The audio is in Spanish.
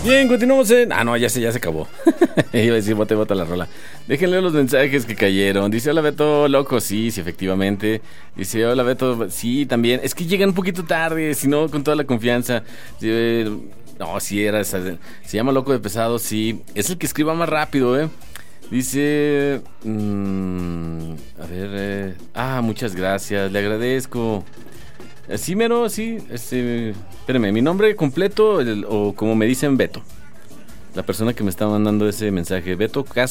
Bien, continuamos en... Ah, no, ya se acabó. Iba a decir bota la rola. Déjenle los mensajes que cayeron. Dice, hola Beto, loco, sí, efectivamente. Dice, hola Beto, sí, también. Es que llegan un poquito tarde, si no, con toda la confianza. No, sí, se llama Loco de Pesado, sí. Es el que escriba más rápido, Dice... a ver... muchas gracias, le agradezco. Sí, mero, sí. Espérame, mi nombre completo o como me dicen Beto. La persona que me está mandando ese mensaje, Beto Cas